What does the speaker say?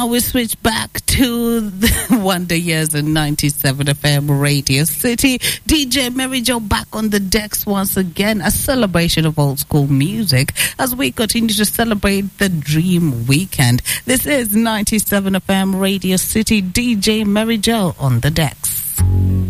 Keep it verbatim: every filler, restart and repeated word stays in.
We switch back to the Wonder Years in ninety-seven F M Radio City. D J Mary Jo back on the decks once again, a celebration of old school music as we continue to celebrate the Dream Weekend. This is ninety-seven F M Radio City. D J Mary Jo on the decks.